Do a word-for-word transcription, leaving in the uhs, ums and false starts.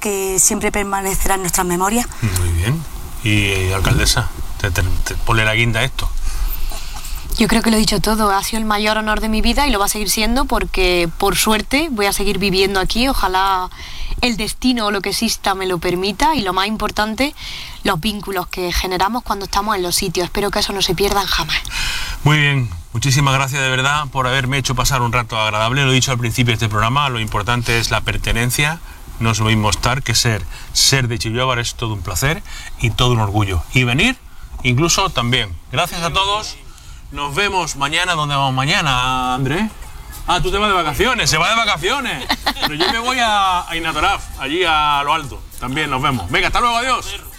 que siempre permanecerá en nuestras memorias. Muy bien. Y, alcaldesa, te, te, te ponle la guinda a esto. Yo creo que lo he dicho todo, ha sido el mayor honor de mi vida y lo va a seguir siendo porque, por suerte, voy a seguir viviendo aquí. Ojalá el destino o lo que exista me lo permita y, lo más importante, los vínculos que generamos cuando estamos en los sitios. Espero que eso no se pierdan jamás. Muy bien, muchísimas gracias de verdad por haberme hecho pasar un rato agradable. Lo he dicho al principio de este programa, lo importante es la pertenencia. No es lo mismo estar que ser. Ser de Chillobar es todo un placer y todo un orgullo. Y venir, incluso también. Gracias a todos. Nos vemos mañana. ¿Dónde vamos mañana, Andrés? Ah, tú te vas de vacaciones, se va de vacaciones. Pero yo me voy a, a Inatoraf, allí a lo alto. También nos vemos. Venga, hasta luego, adiós.